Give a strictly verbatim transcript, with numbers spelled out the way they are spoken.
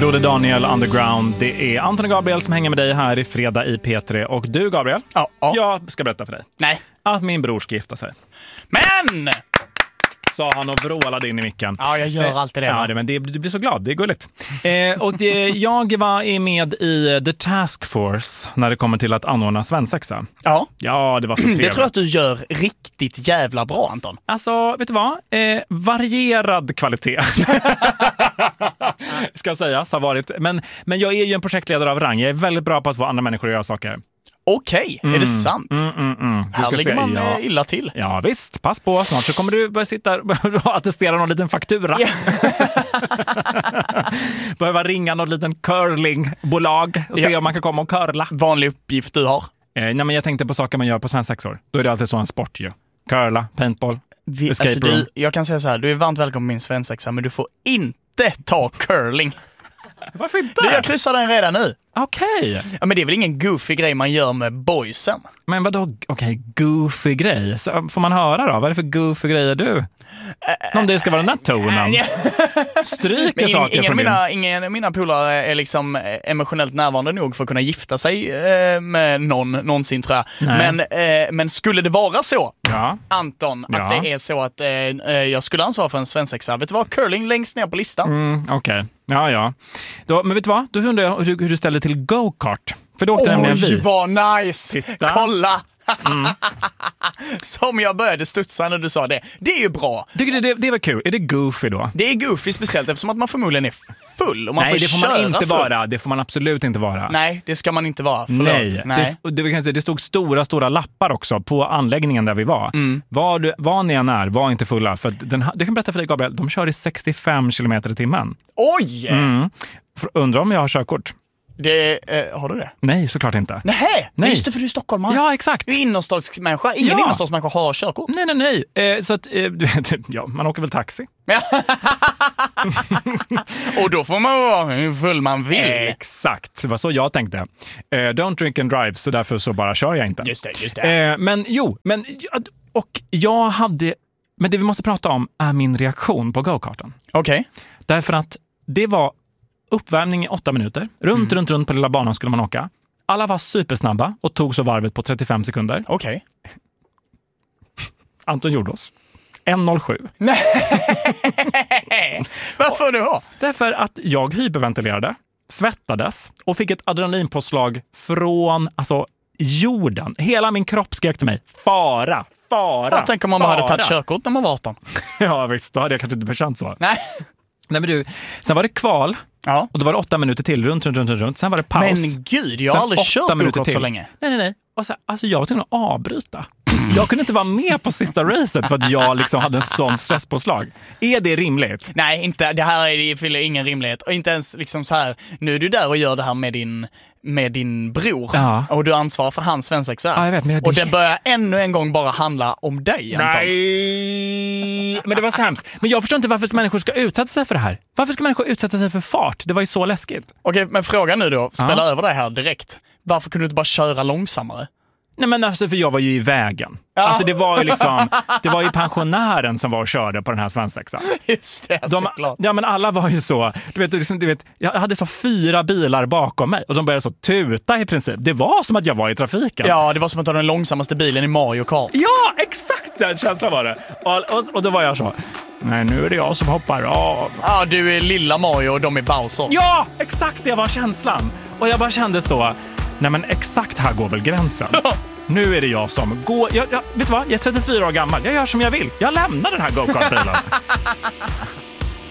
Broder Daniel Underground. Det är Anton och Gabriel som hänger med dig här i fredag i P tre. Och du, Gabriel, ja, ja. jag ska berätta för dig. Nej. Att min bror ska gifta sig. Men! Sa han och vrålade in i micken. Ja, jag gör alltid det. Ja, det, men det, du blir så glad, det är gulligt. Eh, och det, jag var med i The Task Force när det kommer till att anordna svensexa. Ja. Ja, det var så trevligt. Det tror jag att du gör riktigt jävla bra, Anton. Alltså, vet du vad? Eh, varierad kvalitet. Ska sägas ha varit. Men, men jag är ju en projektledare av rang. Jag är väldigt bra på att få andra människor att göra saker. Okej, okay. mm. Är det sant? Mm, mm, mm. Här ligger se. man ja. illa till. Ja visst, pass på. Snart så kommer du börja sitta och attestera någon liten faktura. Yeah. Behöva ringa någon liten curlingbolag och se ja. om man kan komma och curla. Vanlig uppgift du har? Eh, nej, men jag tänkte på saker man gör på svensexor. Då är det alltid så en sport ju. Curla, paintball, Vi, escape alltså, room. Du, jag kan säga så här, du är varmt välkommen på min svensexa, men du får inte ta curling. Varför inte? Du, jag kryssar den redan nu. Okej. Okay. Ja, men det är väl ingen goofy grej man gör med boysen. Men vadå, okej, okay, goofy grej. Så får man höra då? Vad är det för goofy grejer du? Äh, Om det ska vara den här tonen. Stryker in, saker ingen från mina, din. Ingen av mina polare är liksom emotionellt närvarande nog för att kunna gifta sig eh, med någon någonsin, tror jag. Men, eh, men skulle det vara så, ja. Anton, ja. att det är så att eh, jag skulle ansvara för en svensexa. Vet du vad? Curling längst ner på listan. Mm, okej. Okay. Ja, ja. Då, men vet du vad? Då undrar jag hur, hur du ställer till go-kart. För då åkte Oj, nämligen vi. vad nice! Titta. Kolla! Mm. Som jag började studsa när du sa det. Det är ju bra. Tycker du det, det var kul? Är det goofy då? Det är goofy speciellt eftersom att man förmodligen är full. Och man Nej, får det får man inte full. vara. Det får man absolut inte vara. Nej, det ska man inte vara. Förlåt. Nej, Nej. Det, det, kan säga, det stod stora, stora lappar också på anläggningen där vi var. Mm. Var, du, var ni än är, var inte fulla. För den, det kan berätta för dig, Gabriel, de kör i sextiofem kilometer i timmen. Oj! Mm. Undrar om jag har körkort. Det, eh, har du det? Nej, såklart inte. Nej, nej. Just det, för du är stockholmare. Ja, exakt. Du är innerstadsmänniska. Ingen ja. innerstadsmänniska har körkort. Nej, nej, nej. Eh, så att, eh, du vet, ja, man åker väl taxi. Och då får man vara hur full man vill. Exakt, det var så jag tänkte. Eh, don't drink and drive, så därför så bara kör jag inte. Just det, just det. Eh, men jo, men, och jag hade... Men det vi måste prata om är min reaktion på go-karten. Okej. Okay. Därför att det var uppvärmning i åtta minuter. Runt, mm. runt, runt på lilla banan skulle man åka. Alla var supersnabba och tog så varvet på trettiofem sekunder. Okej. Okay. Anton gjorde oss. ett noll sju. Nej! Varför då? Därför att jag hyperventilerade, svettades och fick ett adrenalinpåslag från alltså, jorden. Hela min kropp skrek till mig. Fara! Fara! Jag tänker om man bara hade tagit körkort när man var arton. Ja, visst. Då hade jag kanske inte bekänt så. Nej. Nej, men du, sen var det kval. Ja. Och då var det åtta minuter till, runt, runt, runt, runt. Sen var det paus. Men gud, jag har sen aldrig kört go-kart så länge. Nej, nej, nej. Och så, alltså, jag var tvungen att avbryta. Jag kunde inte vara med på sista racet för att jag liksom hade en sån stresspåslag. Är det rimligt? Nej, inte. Det här är, fyller ingen rimlighet. Och inte ens liksom så här, nu är du där och gör det här med din, med din bror. Ja. Och du ansvarar för hans svensexa. Ja, jag vet, men jag... Och det börjar ännu en gång bara handla om dig. Nej, men det var så hemskt. Men jag förstår inte varför människor ska utsätta sig för det här. Varför ska människor utsätta sig för fart? Det var ju så läskigt. Okej, men fråga nu då. Spela ja. över det här direkt. Varför kunde du inte bara köra långsammare? Nej, men alltså, för jag var ju i vägen. Ja. Alltså det var ju liksom, det var ju pensionären som var och körde på den här svensexan. Just det, de, såklart. Ja, men alla var ju så, du vet, liksom, du vet, jag hade så fyra bilar bakom mig och de började så tuta i princip. Det var som att jag var i trafiken. Ja, det var som att du hade den långsammaste bilen i Mario Kart. Ja, exakt den känslan var det. Och, och, och då var jag så, nej, nu är det jag som hoppar av. Ja, du är lilla Mario och de är Bowser. Ja, exakt det var känslan. Och jag bara kände så, nej men exakt här går väl gränsen. Nu är det jag som går... Jag, jag, vet du vad? Jag är trettiofyra år gammal. Jag gör som jag vill. Jag lämnar den här go-kart-bilen.